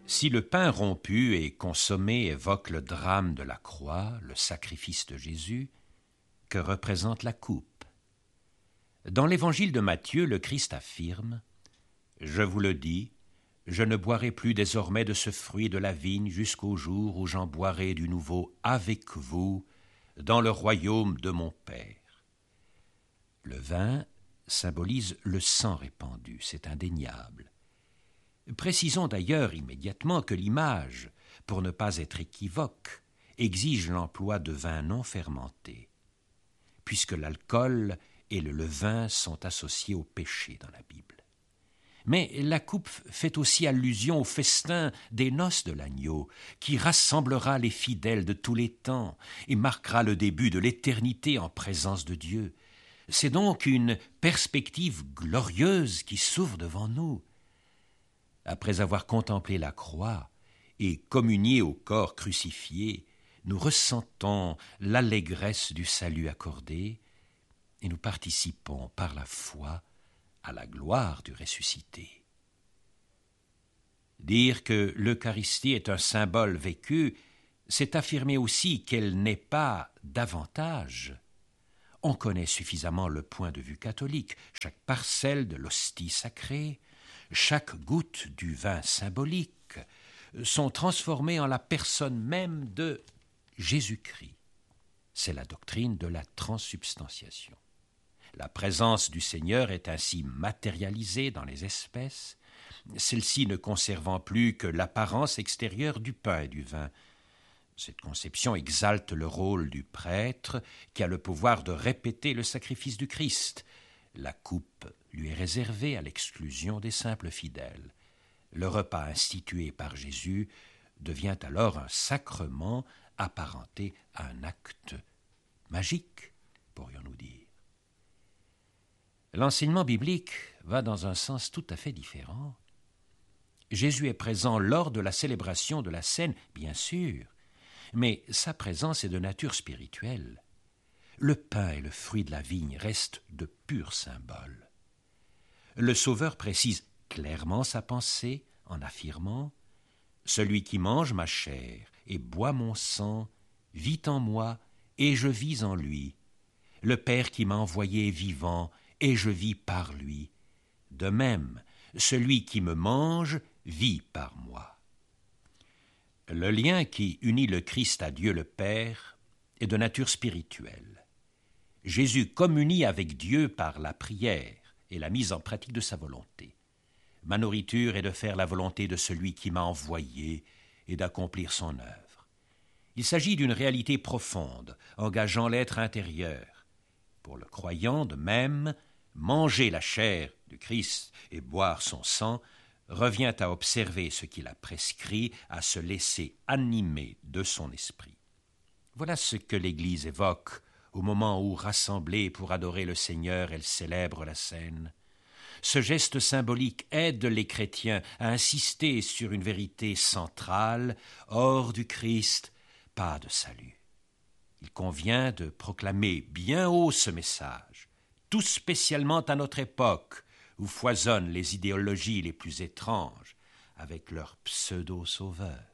Si le pain rompu et consommé évoque le drame de la croix, le sacrifice de Jésus, que représente la coupe? Dans l'évangile de Matthieu, le Christ affirme « Je vous le dis, je ne boirai plus désormais de ce fruit de la vigne jusqu'au jour où j'en boirai du nouveau avec vous dans le royaume de mon Père. » Le vin symbolise le sang répandu, c'est indéniable. Précisons d'ailleurs immédiatement que l'image, pour ne pas être équivoque, exige l'emploi de vin non fermenté, puisque l'alcool et le levain sont associés au péché dans la Bible. Mais la coupe fait aussi allusion au festin des noces de l'agneau, qui rassemblera les fidèles de tous les temps et marquera le début de l'éternité en présence de Dieu. C'est donc une perspective glorieuse qui s'ouvre devant nous. Après avoir contemplé la croix et communié au corps crucifié, nous ressentons l'allégresse du salut accordé et nous participons par la foi à la gloire du ressuscité. Dire que l'Eucharistie est un symbole vécu, c'est affirmer aussi qu'elle n'est pas davantage. On connaît suffisamment le point de vue catholique, chaque parcelle de l'hostie sacrée, chaque goutte du vin symbolique sont transformées en la personne même de Jésus-Christ. C'est la doctrine de la transsubstantiation. La présence du Seigneur est ainsi matérialisée dans les espèces, celle-ci ne conservant plus que l'apparence extérieure du pain et du vin. Cette conception exalte le rôle du prêtre qui a le pouvoir de répéter le sacrifice du Christ. La coupe lui est réservée à l'exclusion des simples fidèles. Le repas institué par Jésus devient alors un sacrement apparenté à un acte magique, pourrions-nous dire. L'enseignement biblique va dans un sens tout à fait différent. Jésus est présent lors de la célébration de la scène, bien sûr, mais sa présence est de nature spirituelle. Le pain et le fruit de la vigne restent de purs symboles. Le Sauveur précise clairement sa pensée en affirmant « Celui qui mange ma chair et boit mon sang vit en moi et je vis en lui. Le Père qui m'a envoyé est vivant et je vis par lui. De même, celui qui me mange vit par moi. » Le lien qui unit le Christ à Dieu le Père est de nature spirituelle. Jésus communie avec Dieu par la prière et la mise en pratique de sa volonté. Ma nourriture est de faire la volonté de celui qui m'a envoyé et d'accomplir son œuvre. Il s'agit d'une réalité profonde, engageant l'être intérieur. Pour le croyant, de même, manger la chair du Christ et boire son sang revient à observer ce qu'il a prescrit, à se laisser animer de son esprit. Voilà ce que l'Église évoque au moment où, rassemblée pour adorer le Seigneur, elle célèbre la scène. Ce geste symbolique aide les chrétiens à insister sur une vérité centrale, hors du Christ, pas de salut. Il convient de proclamer bien haut ce message, tout spécialement à notre époque, où foisonnent les idéologies les plus étranges, avec leurs pseudo-sauveurs.